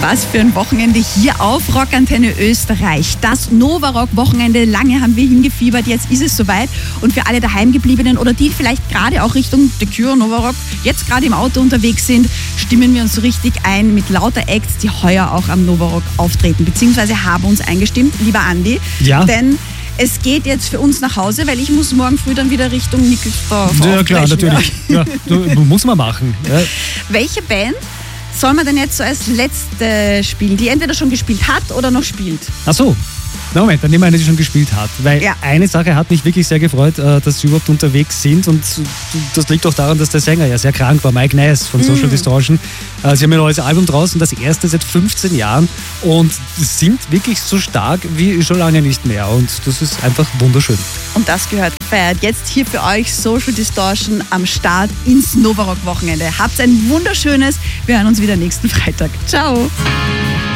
Was für ein Wochenende hier auf Rockantenne Österreich. Das Nova-Rock-Wochenende. Lange haben wir hingefiebert, jetzt ist es soweit. Und für alle Daheimgebliebenen oder die vielleicht gerade auch Richtung The Cure, Nova-Rock, jetzt gerade im Auto unterwegs sind, stimmen wir uns so richtig ein mit lauter Acts, die heuer auch am Nova-Rock auftreten, beziehungsweise haben uns eingestimmt. Lieber Andi, ja. Denn es geht jetzt für uns nach Hause, weil ich muss morgen früh dann wieder Richtung Nickelsdorf. Ja klar, natürlich. Ja, muss man machen. Ja. Welche Band soll man denn jetzt so als letzte spielen, die entweder schon gespielt hat oder noch spielt? Ach so. Na Moment, dann nehmen wir eine, die schon gespielt hat. Weil eine Sache hat mich wirklich sehr gefreut, dass sie überhaupt unterwegs sind. Und das liegt auch daran, dass der Sänger ja sehr krank war, Mike Ness von Social Distortion. Sie haben ein neues Album draußen, das erste seit 15 Jahren. Und sind wirklich so stark wie schon lange nicht mehr. Und das ist einfach wunderschön. Und das gehört feiert jetzt hier für euch Social Distortion am Start ins Nova-Rock-Wochenende. Habt ein wunderschönes. Wir hören uns wieder nächsten Freitag. Ciao.